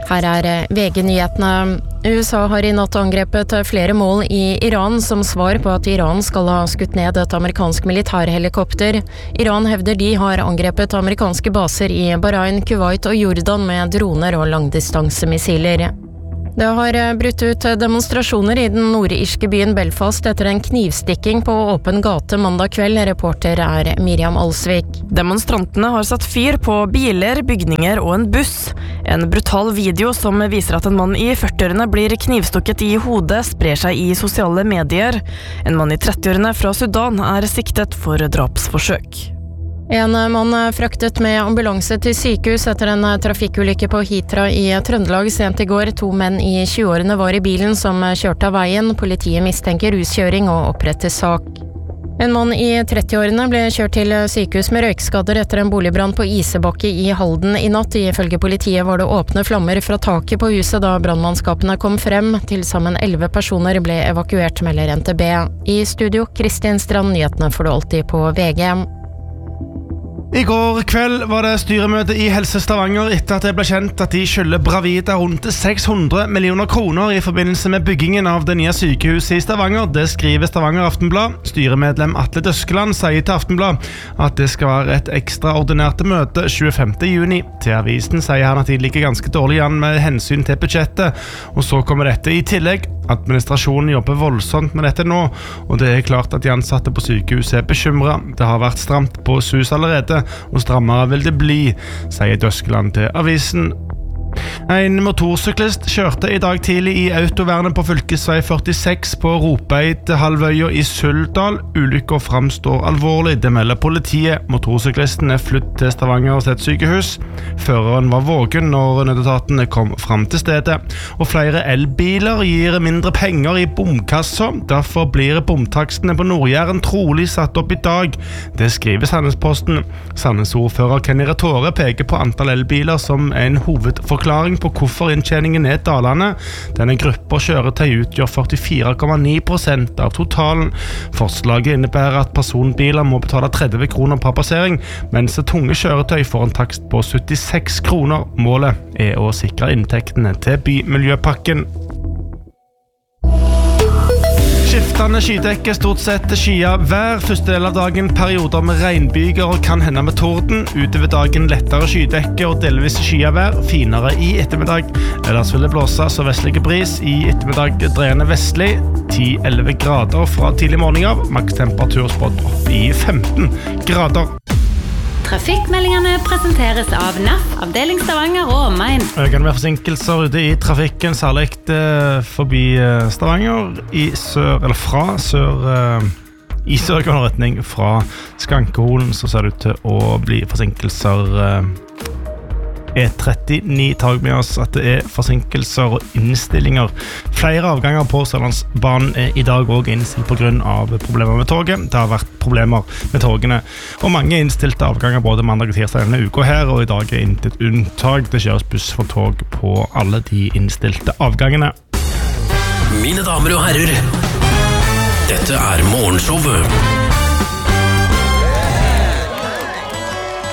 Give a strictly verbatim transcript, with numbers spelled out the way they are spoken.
Her er V G-nyhetene. U S A har i natt angrepet flere mål i Iran som svar på at Iran skal ha skutt ned et amerikansk militærhelikopter. Iran hevder de har angrepet amerikanske baser i Bahrain, Kuwait og Jordan med droner og langdistansemissiler. Det har brutt ut demonstrasjoner i den nordirske byen Belfast etter en knivstikking på åpen gate mandag kveld. Reporter er Miriam Alsvik. Demonstrantene har satt fyr på biler, bygninger og en buss. En brutal video som viser at en mann i førtiårene blir knivstukket i hodet sprer seg i sosiale medier. En mann i trettiårene fra Sudan er siktet for drapsforsøk. En mann fraktet med ambulanse til sykehus etter en trafikkulykke på Hitra i Trøndelag sent i går. To menn i tjueårene var i bilen som kjørte av veien. Politiet mistenker ruskjøring og oppretter sak. En mann i trettiårene ble kjørt til sykehus med røykskader etter en boligbrann på Isebakke i Halden i natt. Ifølge politiet var det åpne flammer fra taket på huset da brannmannskapene kom frem. Til sammen elleve personer ble evakuert, melder N T B. I studio, Kristin Strand, nyhetene får du alltid på V G. I går kveld var det styremøte i Helse Stavanger etter at det ble kjent at de skylder Bravida rundt seks hundre millioner kroner i forbindelse med byggingen av det nye sykehuset i Stavanger. Det skriver Stavanger Aftenblad. Styremedlem Atle Døskeland sier til Aftenblad at det skal være et ekstraordinært møte tjuefemte juni. Til avisen sier han at de ligger ganske dårlig an med hensyn til budsjettet, og så kommer dette i tillegg. Administrasjonen jobber voldsomt med dette nå, og det er klart at de ansatte på sykehuset er bekymret. Det har vært stramt på S U S allerede, og strammere vil det bli, sier Døskeland til avisen. En motorsyklist kjørte i dag tidlig i autovernet på fylkesvei førtiseks på Ropeid-halvøya i Suldal. Ulykken framstår alvorlig, det melder politiet. Motorsyklisten er flyttet til Stavanger sitt sykehus. Føreren var våken når nødetatene kom fram til stedet. Og flere elbiler gir mindre penger i bomkassa. Derfor blir bomtakstene på Nord-Jæren trolig satt opp i dag. Det skriver Sandnesposten. Sandnes-ordfører Kenny Retore peker på antall elbiler som en hovedforklaring på hvorfor inntjeningen er dalende. Denne gruppa kjøretøy utgjør førtifire komma ni prosent av totalen. Forslaget innebærer at personbiler må betale tretti kroner per passering, mens tunge kjøretøy får en takst på syttiseks kroner. Målet er å sikre inntektene til bymiljøpakken. Skiftende skydekke, stort sett skya hver første del av dagen, perioder med regnbyger og kan hende med torden. Utover dagen lettere skydekke og delvis skya vær, finere i ettermiddag. Ellers vil det blåse så vestlige bris. I ettermiddag dreiende vestlig, ti til elleve grader fra tidlig morgen av. Makstemperatur spådd opp i femten grader. Trafikkmeldingene presenteres av N A F, avdeling Stavanger og omegn. Det kan være forsinkelser ute i trafikken, særlig forbi Stavanger, i sør, eller fra sør, i sørgående retning fra Skankeholen, så ser det ut til å bli forsinkelser. E trettionio tar med oss at det er forsinkelser og innstillinger. Flere avganger på Sørlandsbanen er i dag også innstilt på grunn av problemer med toget. Det har vært problemer med togene, og mange innstilte avganger både mandag og tirsdag denne uka her, og i dag er intet unntak. Det kjøres buss for tog på alle de innstilte avgangene. Mine damer og herrer, dette er Morgenshowet